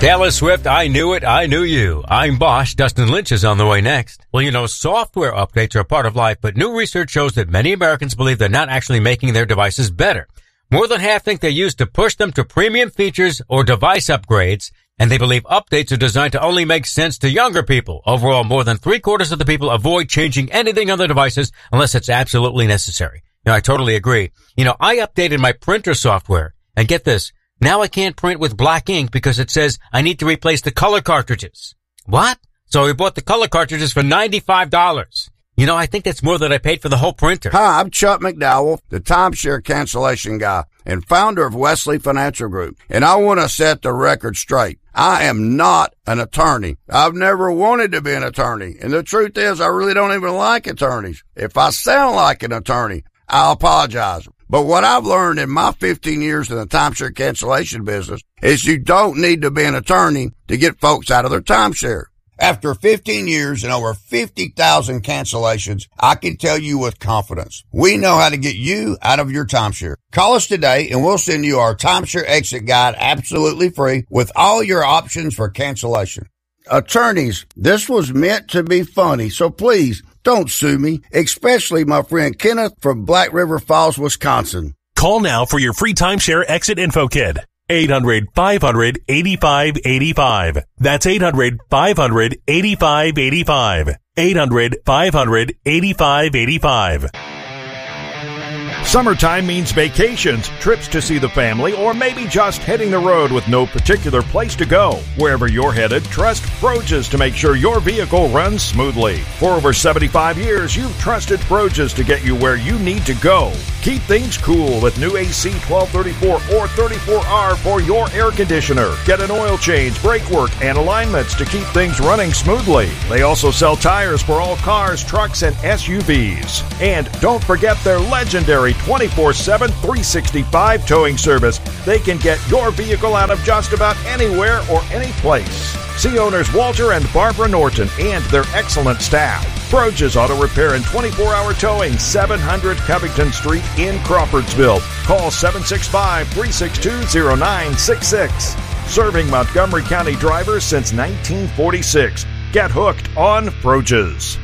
Taylor Swift, I Knew It, I Knew You. I'm Bosch. Dustin Lynch is on the way next. Well, you know, software updates are a part of life, but new research shows that many Americans believe they're not actually making their devices better. More than half think they're used to push them to premium features or device upgrades, and they believe updates are designed to only make sense to younger people. Overall, more than 3/4 of the people avoid changing anything on their devices unless it's absolutely necessary. Now, I totally agree. You know, I updated my printer software, and get this, now I can't print with black ink because it says I need to replace the color cartridges. What? So we bought the color cartridges for $95. You know, I think that's more than I paid for the whole printer. Hi, I'm Chuck McDowell, the timeshare cancellation guy and founder of Wesley Financial Group. And I want to set the record straight. I am not an attorney. I've never wanted to be an attorney. And the truth is, I really don't even like attorneys. If I sound like an attorney, I'll apologize. But what I've learned in my 15 years in the timeshare cancellation business is you don't need to be an attorney to get folks out of their timeshare. After 15 years and over 50,000 cancellations, I can tell you with confidence, we know how to get you out of your timeshare. Call us today and we'll send you our timeshare exit guide absolutely free with all your options for cancellation. Attorneys, this was meant to be funny, so please don't sue me, especially my friend Kenneth from Black River Falls, Wisconsin. Call now for your free timeshare exit info kit. 800-500-8585. That's 800-500-8585. 800-500-8585. Summertime means vacations, trips to see the family, or maybe just hitting the road with no particular place to go. Wherever you're headed, trust Froges to make sure your vehicle runs smoothly. For over 75 years, you've trusted Froges to get you where you need to go. Keep things cool with new AC 1234 or 34R for your air conditioner. Get an oil change, brake work, and alignments to keep things running smoothly. They also sell tires for all cars, trucks, and SUVs. And don't forget their legendary 24/7, 365 towing service. They can get your vehicle out of just about anywhere or any place. See owners Walter and Barbara Norton and their excellent staff. Froges Auto Repair and 24-hour towing, 700 Covington Street in Crawfordsville. Call 765-362-0966. Serving Montgomery County drivers since 1946. Get hooked on Froges.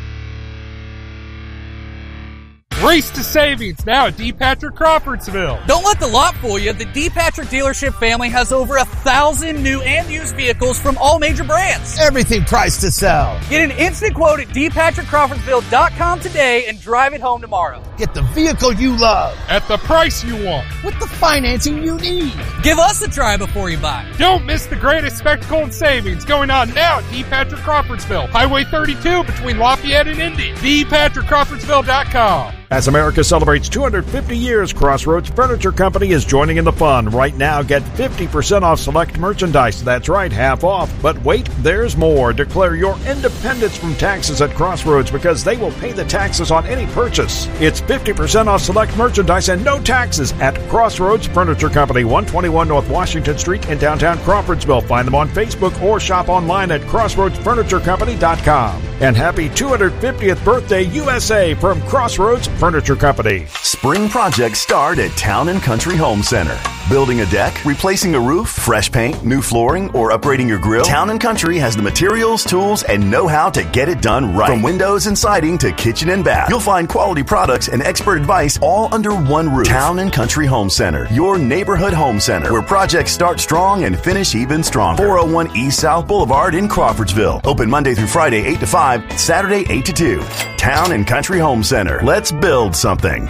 Race to savings now at D. Patrick Crawfordsville. Don't let the lot fool you. The D. Patrick dealership family has over 1,000 new and used vehicles from all major brands. Everything priced to sell. Get an instant quote at dpatrickcrawfordsville.com today and drive it home tomorrow. Get the vehicle you love. At the price you want. With the financing you need. Give us a try before you buy. Don't miss the greatest spectacle and savings going on now at D. Patrick Crawfordsville. Highway 32 between Lafayette and Indy. dpatrickcrawfordsville.com. As America celebrates 250 years, Crossroads Furniture Company is joining in the fun. Right now, get 50% off select merchandise. That's right, half off. But wait, there's more. Declare your independence from taxes at Crossroads because they will pay the taxes on any purchase. It's 50% off select merchandise and no taxes at Crossroads Furniture Company, 121 North Washington Street in downtown Crawfordsville. Find them on Facebook or shop online at crossroadsfurniturecompany.com. And happy 250th birthday, USA, from Crossroads Furniture Company. Spring projects start at Town & Country Home Center. Building a deck, replacing a roof, fresh paint, new flooring, or upgrading your grill? Town & Country has the materials, tools, and know-how to get it done right. From windows and siding to kitchen and bath, you'll find quality products and expert advice all under one roof. Town & Country Home Center, your neighborhood home center, where projects start strong and finish even stronger. 401 East South Boulevard in Crawfordsville. Open Monday through Friday, 8 to 5, Saturday, 8 to 2. Town & Country Home Center. Let's build something.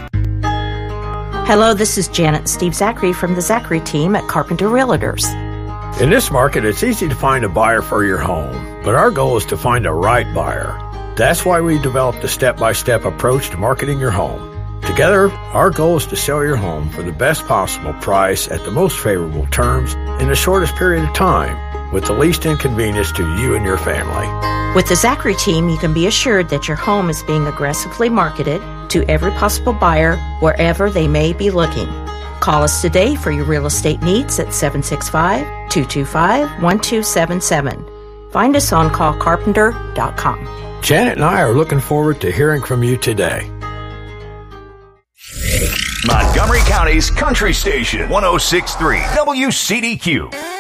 Hello, this is Janet and Steve Zachary from the Zachary team at Carpenter Realtors. In this market, it's easy to find a buyer for your home, but our goal is to find a right buyer. That's why we developed a step-by-step approach to marketing your home. Together, our goal is to sell your home for the best possible price at the most favorable terms in the shortest period of time, with the least inconvenience to you and your family. With the Zachary team, you can be assured that your home is being aggressively marketed to every possible buyer wherever they may be looking. Call us today for your real estate needs at 765-225-1277. Find us on callcarpenter.com. Janet and I are looking forward to hearing from you today. Montgomery County's Country Station, 106.3 WCDQ.